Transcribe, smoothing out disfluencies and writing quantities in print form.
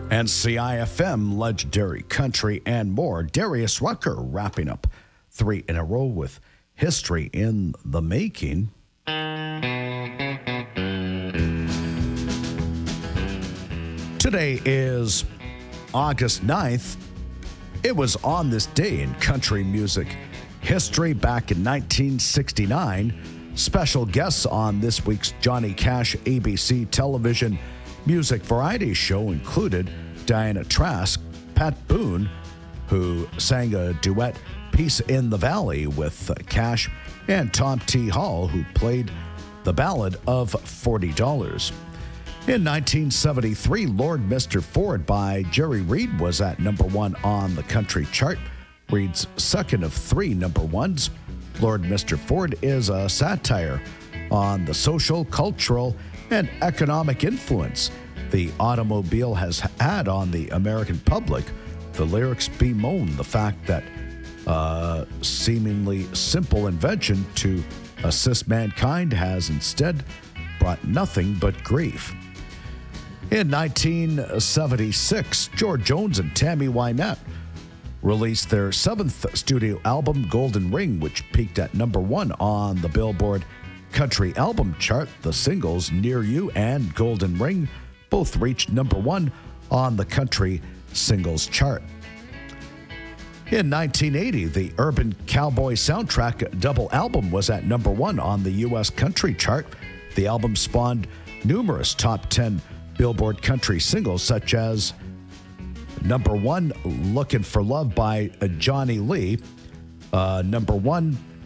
And CIFM, legendary country and more. Darius Rucker wrapping up 3 in a row with history in the making. Today is August 9th. It was on this day in country music history back in 1969. Special guests on this week's Johnny Cash ABC television music variety show included Diana Trask, Pat Boone, who sang a duet, Peace in the Valley, with Cash, and Tom T. Hall, who played the Ballad of $40. In 1973, Lord Mr. Ford by Jerry Reed was at number 1 on the country chart, Reed's second of 3 number ones. Lord Mr. Ford is a satire on the social, cultural, and economic influence the automobile has had on the American public. The lyrics bemoan the fact that seemingly simple invention to assist mankind has instead brought nothing but grief. In 1976, George Jones and Tammy Wynette released their 7th studio album, Golden Ring, which peaked at number 1 on the Billboard Country Album Chart. The singles Near You and Golden Ring both reached number 1 on the Country Singles Chart. In 1980, the Urban Cowboy Soundtrack double album was at number 1 on the U.S. Country Chart. The album spawned numerous top 10 Billboard country singles, such as number 1, Looking for Love by Johnny Lee, number 1,